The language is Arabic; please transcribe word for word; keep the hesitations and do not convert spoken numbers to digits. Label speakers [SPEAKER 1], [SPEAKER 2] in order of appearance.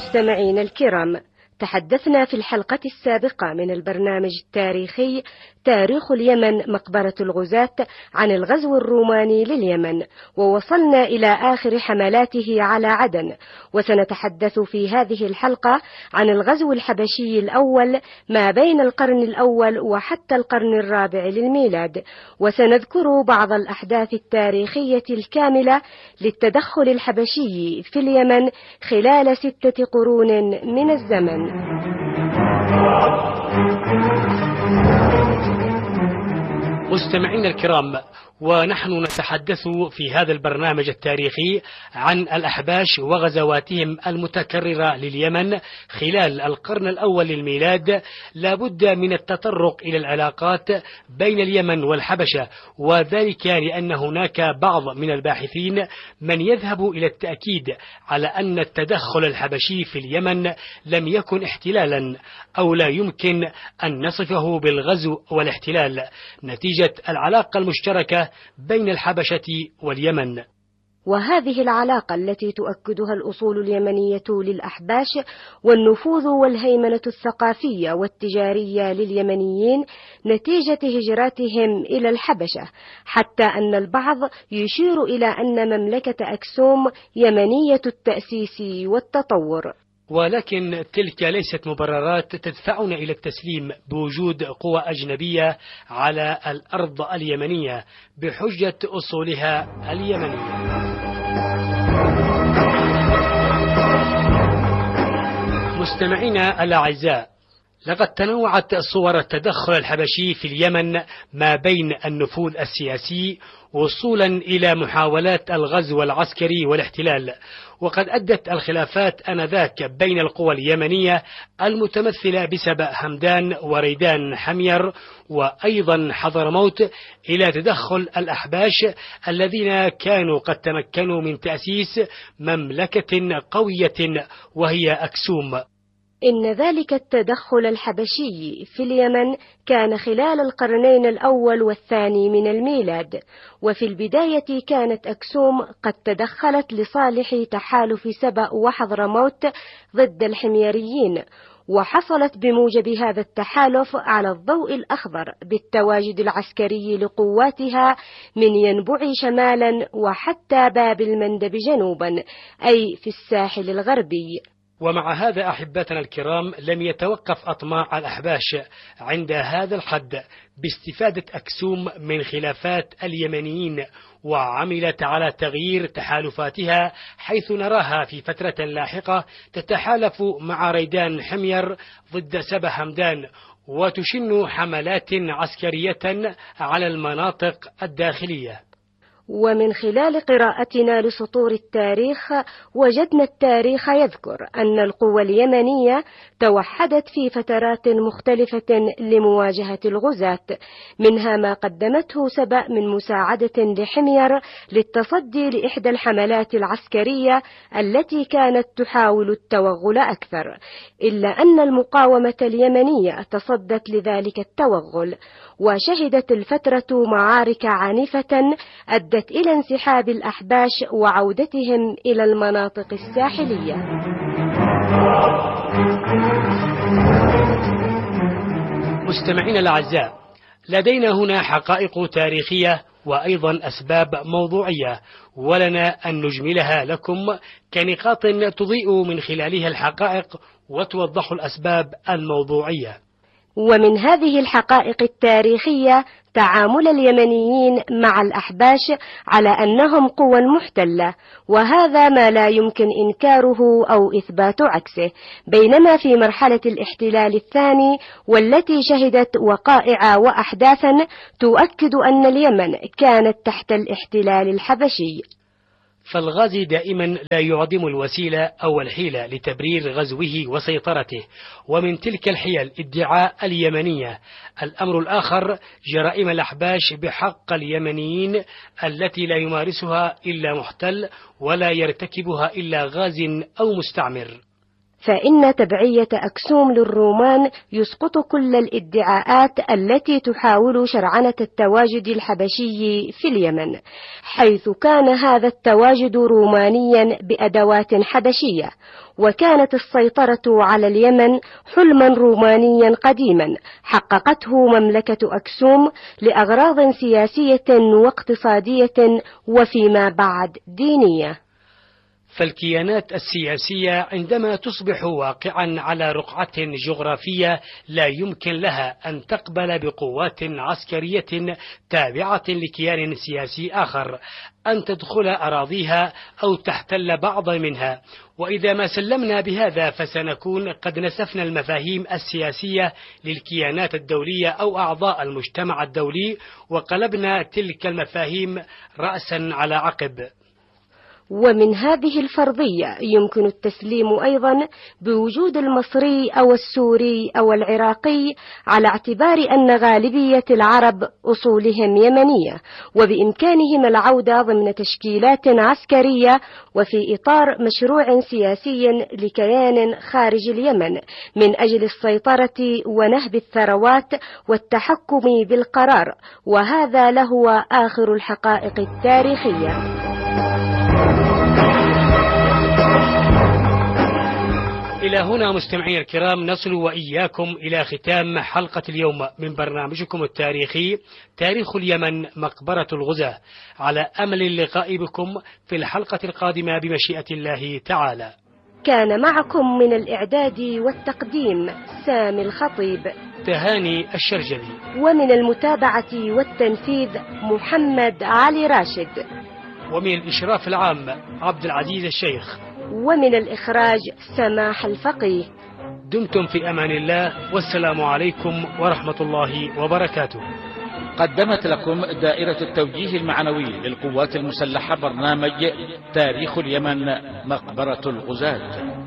[SPEAKER 1] مستمعين الكرام، تحدثنا في الحلقة السابقة من البرنامج التاريخي تاريخ اليمن مقبرة الغزاة عن الغزو الروماني لليمن، ووصلنا إلى آخر حملاته على عدن، وسنتحدث في هذه الحلقة عن الغزو الحبشي الأول ما بين القرن الأول وحتى القرن الرابع للميلاد، وسنذكر بعض الأحداث التاريخية الكاملة للتدخل الحبشي في اليمن خلال ستة قرون من الزمن.
[SPEAKER 2] مستمعين الكرام، ونحن نتحدث في هذا البرنامج التاريخي عن الأحباش وغزواتهم المتكررة لليمن خلال القرن الأول للميلاد. لا بد من التطرق إلى العلاقات بين اليمن والحبشة، وذلك لأن هناك بعض من الباحثين من يذهب إلى التأكيد على أن التدخل الحبشي في اليمن لم يكن احتلالا، أو لا يمكن أن نصفه بالغزو والاحتلال، نتيجة العلاقة المشتركة بين الحبشة واليمن.
[SPEAKER 1] وهذه العلاقة التي تؤكدها الأصول اليمنية للأحباش والنفوذ والهيمنة الثقافية والتجارية لليمنيين نتيجة هجراتهم إلى الحبشة، حتى أن البعض يشير إلى أن مملكة أكسوم يمنية التأسيس والتطور.
[SPEAKER 2] ولكن تلك ليست مبررات تدفعنا إلى التسليم بوجود قوى أجنبية على الأرض اليمنية بحجة أصولها اليمنية. مستمعينا الأعزاء، لقد تنوعت صور التدخل الحبشي في اليمن ما بين النفوذ السياسي وصولا إلى محاولات الغزو العسكري والاحتلال، وقد أدت الخلافات آنذاك بين القوى اليمنية المتمثلة بسبأ همدان وريدان حمير وأيضا حضرموت إلى تدخل الأحباش الذين كانوا قد تمكنوا من تأسيس مملكة قوية وهي أكسوم.
[SPEAKER 1] إن ذلك التدخل الحبشي في اليمن كان خلال القرنين الأول والثاني من الميلاد، وفي البداية كانت أكسوم قد تدخلت لصالح تحالف سبأ وحضرموت ضد الحميريين، وحصلت بموجب هذا التحالف على الضوء الأخضر بالتواجد العسكري لقواتها من ينبع شمالا وحتى باب المندب جنوبا، أي في الساحل الغربي.
[SPEAKER 2] ومع هذا أحبتنا الكرام، لم يتوقف أطماع الأحباش عند هذا الحد باستفادة أكسوم من خلافات اليمنيين، وعملت على تغيير تحالفاتها، حيث نراها في فترة لاحقة تتحالف مع ريدان حمير ضد سبأ همدان، وتشن حملات عسكرية على المناطق الداخلية.
[SPEAKER 1] ومن خلال قراءتنا لسطور التاريخ وجدنا التاريخ يذكر أن القوى اليمنية توحدت في فترات مختلفة لمواجهة الغزاة، منها ما قدمته سبأ من مساعدة لحمير للتصدي لإحدى الحملات العسكرية التي كانت تحاول التوغل أكثر، إلا أن المقاومة اليمنية تصدت لذلك التوغل، وشهدت الفترة معارك عنيفة أدت إلى انسحاب الأحباش وعودتهم إلى المناطق الساحلية.
[SPEAKER 2] مستمعينا الأعزاء، لدينا هنا حقائق تاريخية وأيضا أسباب موضوعية، ولنا أن نجملها لكم كنقاط تضيء من خلالها الحقائق وتوضح الأسباب الموضوعية.
[SPEAKER 1] ومن هذه الحقائق التاريخية تعامل اليمنيين مع الأحباش على أنهم قوى محتلة، وهذا ما لا يمكن إنكاره أو إثبات عكسه، بينما في مرحلة الاحتلال الثاني والتي شهدت وقائع وأحداثا تؤكد أن اليمن كانت تحت الاحتلال الحبشي.
[SPEAKER 2] فالغازي دائما لا يعدم الوسيلة أو الحيلة لتبرير غزوه وسيطرته، ومن تلك الحيل ادعاء اليمنية. الأمر الآخر جرائم الأحباش بحق اليمنيين التي لا يمارسها إلا محتل ولا يرتكبها إلا غاز أو مستعمر.
[SPEAKER 1] فإن تبعية أكسوم للرومان يسقط كل الادعاءات التي تحاول شرعنة التواجد الحبشي في اليمن، حيث كان هذا التواجد رومانيا بأدوات حبشية، وكانت السيطرة على اليمن حلما رومانيا قديما حققته مملكة أكسوم لأغراض سياسية واقتصادية وفيما بعد دينية.
[SPEAKER 2] فالكيانات السياسية عندما تصبح واقعا على رقعة جغرافية لا يمكن لها أن تقبل بقوات عسكرية تابعة لكيان سياسي آخر أن تدخل أراضيها أو تحتل بعض منها، وإذا ما سلمنا بهذا فسنكون قد نسفنا المفاهيم السياسية للكيانات الدولية أو أعضاء المجتمع الدولي، وقلبنا تلك المفاهيم رأسا على عقب.
[SPEAKER 1] ومن هذه الفرضية يمكن التسليم أيضا بوجود المصري أو السوري أو العراقي، على اعتبار أن غالبية العرب أصولهم يمنية، وبإمكانهم العودة ضمن تشكيلات عسكرية وفي إطار مشروع سياسي لكيان خارج اليمن من أجل السيطرة ونهب الثروات والتحكم بالقرار، وهذا لهو آخر الحقائق التاريخية.
[SPEAKER 2] إلى هنا مستمعي الكرام نصل وإياكم إلى ختام حلقة اليوم من برنامجكم التاريخي تاريخ اليمن مقبرة الغزاة، على أمل اللقاء بكم في الحلقة القادمة بمشيئة الله تعالى.
[SPEAKER 1] كان معكم من الإعداد والتقديم سامي الخطيب،
[SPEAKER 2] تهاني الشرجلي،
[SPEAKER 1] ومن المتابعة والتنفيذ محمد علي راشد،
[SPEAKER 2] ومن الإشراف العام عبد العزيز الشيخ،
[SPEAKER 1] ومن الإخراج سماح الفقيه.
[SPEAKER 2] دمتم في أمان الله، والسلام عليكم ورحمة الله وبركاته.
[SPEAKER 3] قدمت لكم دائرة التوجيه المعنوي للقوات المسلحة برنامج تاريخ اليمن مقبرة الغزاة.